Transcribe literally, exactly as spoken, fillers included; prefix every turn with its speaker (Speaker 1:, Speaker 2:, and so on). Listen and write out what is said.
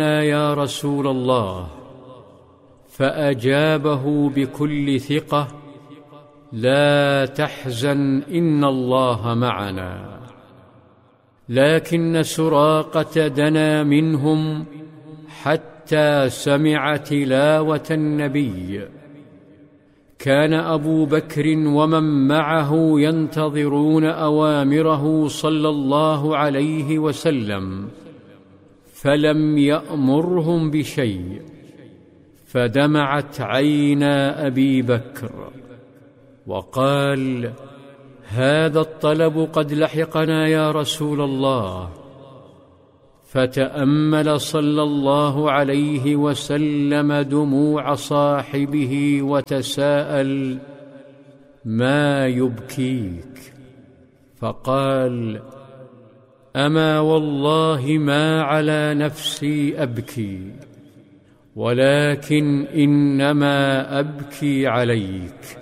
Speaker 1: يا رسول الله، فأجابه بكل ثقة: لا تحزن، إن الله معنا. لكن سراقة دنا منهم حتى سمع تلاوة النبي. كان أبو بكر ومن معه ينتظرون أوامره صلى الله عليه وسلم، فلم يأمرهم بشيء، فدمعت عينا أبي بكر وقال: هذا الطلب قد لحقنا يا رسول الله. فتأمل صلى الله عليه وسلم دموع صاحبه وتساءل: ما يبكيك؟ فقال: أما والله ما على نفسي أبكي، ولكن إنما أبكي عليك.